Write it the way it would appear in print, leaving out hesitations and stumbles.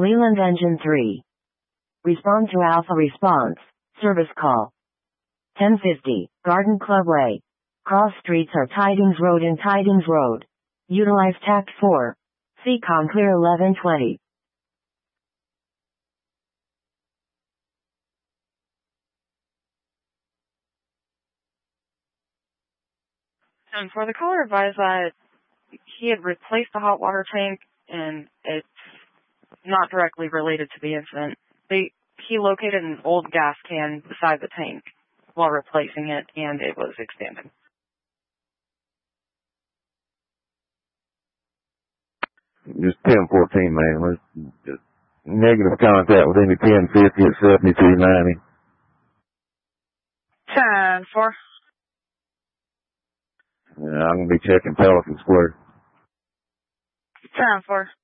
Leland Engine 3. Respond to Alpha Response. Service call. 1050, Garden Club Way. Cross streets are Tidings Road and Tidings Road. Utilize Tact 4. CCOM clear 1120. And for the caller advised that he had replaced the hot water tank, and it's not directly related to the incident. He located an old gas can beside the tank while replacing it, and it was expanding. Just 1014, man. Let's just negative contact with any 1050 at 7290. 10-4. Yeah, I'm going to be checking Pelican Square. 10-4.